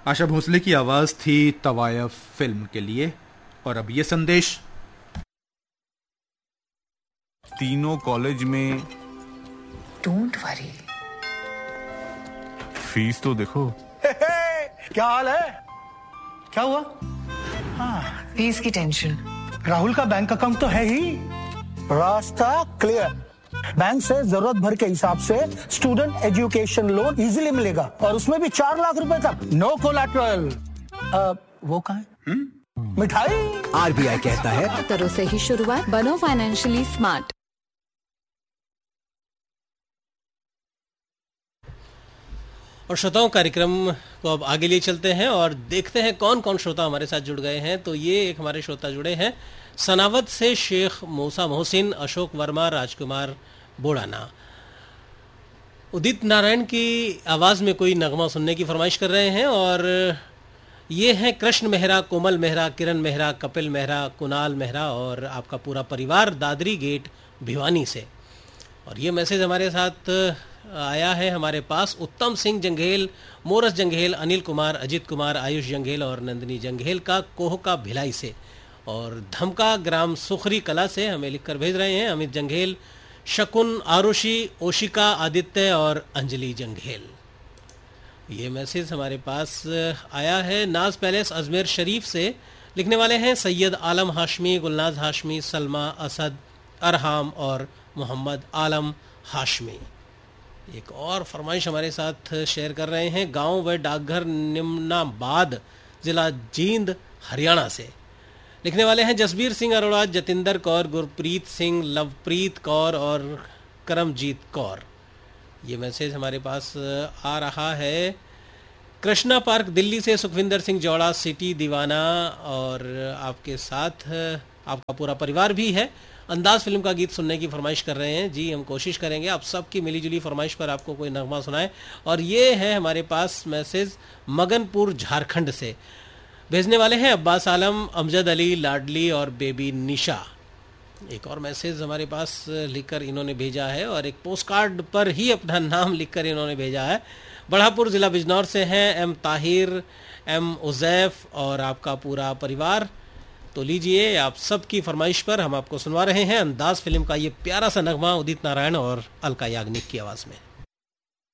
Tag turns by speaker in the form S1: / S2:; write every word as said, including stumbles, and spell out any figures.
S1: आशा भोसले की आवाज थी तवायफ फिल्म के लिए। और अब ये संदेश।
S2: तीनों कॉलेज में
S3: डोंट वरी,
S2: फीस तो देखो।
S4: क्या हाल है? क्या हुआ?
S3: हाँ, फीस की टेंशन।
S4: राहुल का बैंक अकाउंट तो है ही, रास्ता क्लियर। बैंक से जरूरत भर के हिसाब से स्टूडेंट एजुकेशन लोन इजीली मिलेगा और उसमें भी चार लाख रुपए तक, नो कोलैटरल। वो कहाँ है? मिठाई।
S5: आरबीआई कहता है
S6: करो से ही शुरुआत, बनो फाइनेंशियली स्मार्ट।
S7: और श्रोताओं, कार्यक्रम को अब आगे लिए चलते हैं और देखते हैं कौन कौन श्रोता हमारे साथ जुड़ गए हैं। तो ये एक हमारे श्रोता जुड़े हैं सनावद से, शेख मूसा मोहसिन, अशोक वर्मा, राजकुमार बोड़ाना। उदित नारायण की आवाज़ में कोई नगमा सुनने की फरमाइश कर रहे हैं। और ये हैं कृष्ण मेहरा, कोमल मेहरा, किरण मेहरा, कपिल मेहरा, कुणाल मेहरा और आपका पूरा परिवार दादरी गेट भिवानी से। और ये मैसेज हमारे साथ आया है हमारे पास उत्तम सिंह जंघेल, मोरस जंघेल, अनिल कुमार, अजित कुमार, आयुष जंघेल और नंदिनी जंघेल का कोहका भिलाई से। और धमका ग्राम सुखरी कला से हमें लिखकर भेज रहे हैं अमित जंघेल, शकुन, आरुषि, ओशिका, आदित्य और अंजलि जंघेल। ये मैसेज हमारे पास आया है नाज पैलेस अजमेर शरीफ से। लिखने वाले हैं सैयद आलम हाशमी, गुलनाज हाशमी, सलमा, असद, अरहाम और मोहम्मद आलम हाशमी। एक और फरमाइश हमारे साथ शेयर कर रहे हैं गांव व डाकघर निम्नाबाद, जिला जींद, हरियाणा से। लिखने वाले हैं जसबीर सिंह अरोड़ा, जतिंदर कौर, गुरप्रीत सिंह, लवप्रीत कौर और करमजीत कौर। ये मैसेज हमारे पास आ रहा है कृष्णा पार्क दिल्ली से। सुखविंदर सिंह जौड़ा, सिटी दीवाना और आपके साथ आपका पूरा परिवार भी है। अंदाज फिल्म का गीत सुनने की फरमाइश कर रहे हैं। जी, हम कोशिश करेंगे आप सबकी मिलीजुली फरमाइश पर आपको कोई नगमा सुनाए। और ये है हमारे पास मैसेज मगनपुर झारखंड से। भेजने वाले हैं अब्बास आलम, अमजद अली, लाडली और बेबी निशा। एक और मैसेज हमारे पास लिखकर इन्होंने भेजा है और एक पोस्ट कार्ड पर ही अपना नाम लिखकर इन्होंने भेजा है। बढ़ापुर जिला बिजनौर से हैं एम ताहिर, एम उजैफ और आपका पूरा परिवार। तो लीजिए, आप सबकी फरमाइश पर हम आपको सुनवा रहे हैं अंदाज फिल्म का ये प्यारा सा नगमा उदित नारायण और अलका याग्निक की आवाज़ में।